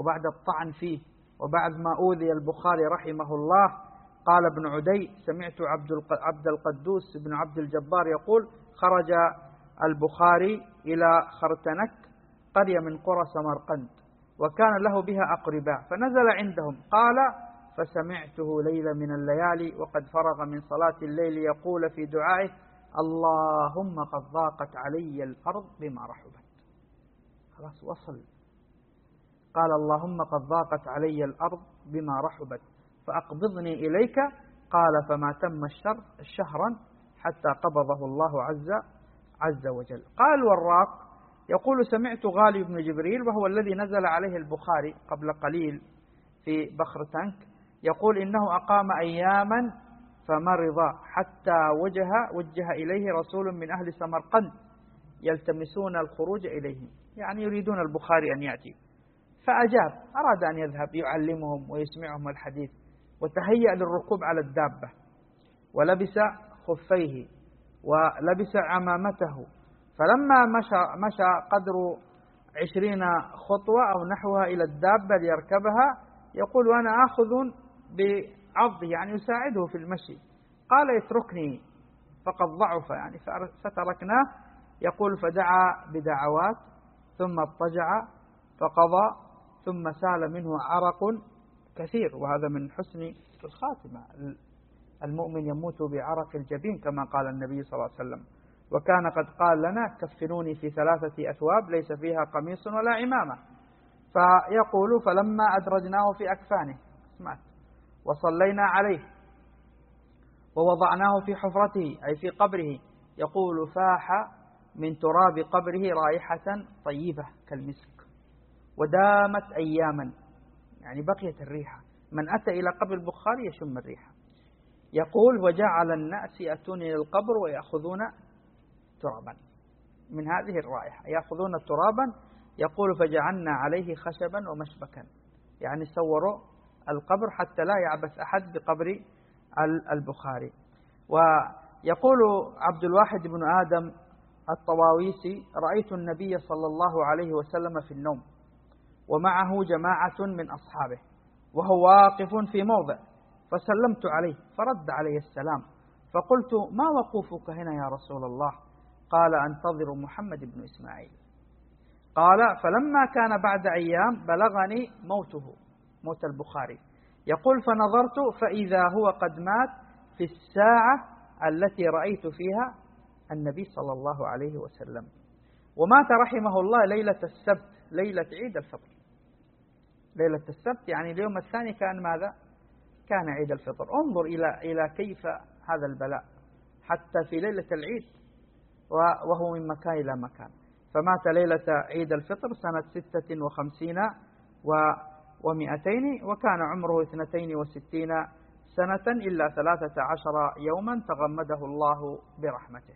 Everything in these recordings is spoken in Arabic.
وبعد الطعن فيه وبعد ما أوذي البخاري رحمه الله، قال ابن عدي: سمعت عبد القدوس بن عبد الجبار يقول: خرج البخاري إلى خرتنك، قرية من قرى سمرقند، وكان له بها أقرباء، فنزل عندهم. قال: فسمعته ليلة من الليالي وقد فرغ من صلاة الليل يقول في دعائه: اللهم قد ضاقت علي الأرض بما رحبت. خلاص وصل. قال: اللهم قد ضاقت علي الأرض بما رحبت فأقبضني إليك. قال: فما تم شهرا حتى قبضه الله عز وجل. قال الوراق يقول: سمعت غالي بن جبريل، وهو الذي نزل عليه البخاري قبل قليل في بخرتنك، يقول: إنه أقام أياما فمرض حتى وجه إليه رسول من أهل سمرقند يلتمسون الخروج إليه، يعني يريدون البخاري أن يأتي، فأجاب، أراد أن يذهب يعلمهم ويسمعهم الحديث، وتهيأ للركوب على الدابة، ولبس خفيه ولبس عمامته، فلما مشى قدر 20 خطوة أو نحوها إلى الدابة ليركبها، يقول: وأنا آخذ بعضه، يعني يساعده في المشي. قال: اتركني فقد ضعف، يعني فتركناه. يقول: فدعا بدعوات ثم اضطجع فقضى، ثم سال منه عرق كثير، وهذا من حسن الخاتمة، المؤمن يموت بعرق الجبين كما قال النبي صلى الله عليه وسلم. وكان قد قال لنا: كفنوني في 3 أثواب ليس فيها قميص ولا عمامة. فيقول: فلما أدرجناه في أكفانه وصلينا عليه ووضعناه في حفرته، أي في قبره، يقول: فاح من تراب قبره رائحة طيبة كالمسك، ودامت أياما، يعني بقيت الريحة، من أتى إلى قبر البخاري يشم الريحة. يقول: وجعل الناس يأتون إلى القبر ويأخذون ترابا من هذه الرائحة، يأخذون ترابا. يقول: فجعلنا عليه خشبا ومشبكا، يعني صوروا القبر حتى لا يعبث أحد بقبر البخاري. ويقول عبد الواحد بن آدم الطواويسي: رأيت النبي صلى الله عليه وسلم في النوم ومعه جماعة من أصحابه وهو واقف في موضع، فسلمت عليه فرد علي السلام، فقلت: ما وقوفك هنا يا رسول الله؟ قال: أنتظر محمد بن إسماعيل. قال: فلما كان بعد أيام بلغني موت البخاري. يقول: فنظرت فإذا هو قد مات في الساعة التي رأيت فيها النبي صلى الله عليه وسلم. ومات رحمه الله ليلة السبت، ليلة عيد الفطر. ليلة السبت يعني اليوم الثاني كان ماذا؟ كان عيد الفطر. انظر إلى كيف هذا البلاء، حتى في ليلة العيد وهو من مكان إلى مكان. فمات ليلة عيد الفطر سنة 56 و200، وكان عمره 62 سنة إلا 13 يوما تغمده الله برحمته.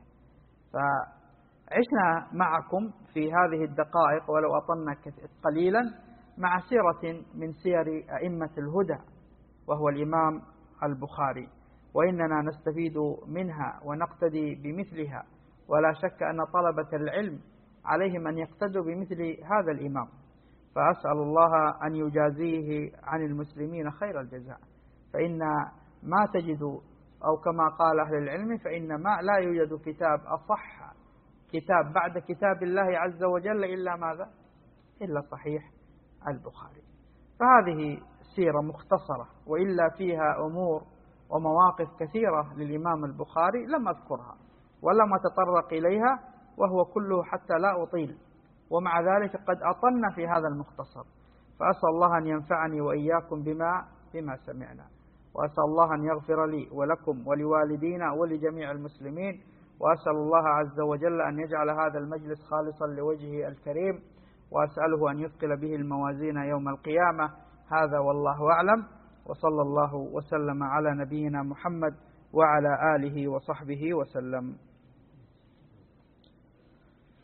فعشنا معكم في هذه الدقائق ولو أطلنا قليلا مع سيرة من سير أئمة الهدى، وهو الإمام البخاري، وإننا نستفيد منها ونقتدي بمثلها، ولا شك أن طلبة العلم عليهم أن يقتدوا بمثل هذا الإمام. فأسأل الله أن يجازيه عن المسلمين خير الجزاء، فإن ما تجد، أو كما قال أهل العلم، فإن ما لا يوجد كتاب أصح كتاب بعد كتاب الله عز وجل إلا ماذا؟ إلا صحيح البخاري. فهذه سيرة مختصرة، وإلا فيها أمور ومواقف كثيرة للإمام البخاري لم أذكرها ولم أتطرق إليها، وهو كله حتى لا أطيل، ومع ذلك قد أطلنا في هذا المختصر. فأسأل الله أن ينفعني وإياكم بما سمعنا، وأسأل الله أن يغفر لي ولكم ولوالدينا ولجميع المسلمين، وأسأل الله عز وجل أن يجعل هذا المجلس خالصا لوجهه الكريم، وأسأله أن يثقل به الموازين يوم القيامة. هذا والله أعلم، وصلى الله وسلم على نبينا محمد وعلى آله وصحبه وسلم.